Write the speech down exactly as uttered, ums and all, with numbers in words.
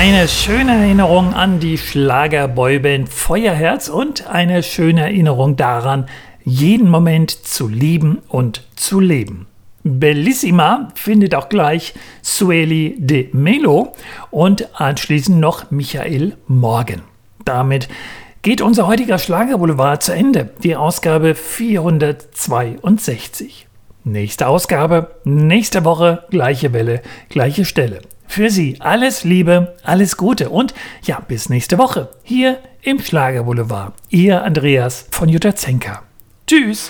Eine schöne Erinnerung an die Schlagerboyband Feuerherz und eine schöne Erinnerung daran, jeden Moment zu lieben und zu leben. Bellissima findet auch gleich Sueli de Melo und anschließend noch Michael Morgen. Damit geht unser heutiger Schlagerboulevard zu Ende, die Ausgabe vierhundertzweiundsechzig. Nächste Ausgabe, nächste Woche, gleiche Welle, gleiche Stelle. Für Sie alles Liebe, alles Gute und ja, bis nächste Woche hier im Schlagerboulevard. Ihr Andreas von Jutta Zenker. Tschüss!